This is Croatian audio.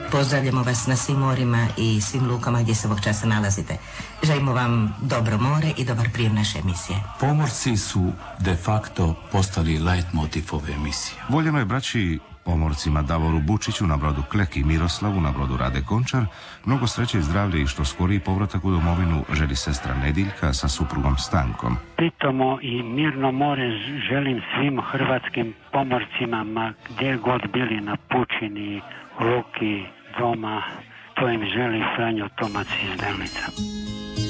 Pozdravljamo vas na svim morima i svim lukama gdje se ovog časa nalazite. Želimo vam dobro more i dobar prijem naše emisije. Pomorci su de facto postali leitmotiv ove emisije. Voljeno je braći pomorcima Davoru Bučiću na brodu Klek i Miroslavu na brodu Rade Končar mnogo sreće i zdravlje i što skoriji povratak u domovinu želi sestra Nediljka sa suprugom Stankom. Pitomo i mirno more želim svim hrvatskim pomorcima, ma gdje god bili na pučini, luki, doma, to im želi Franjo Tomac iz Delnica.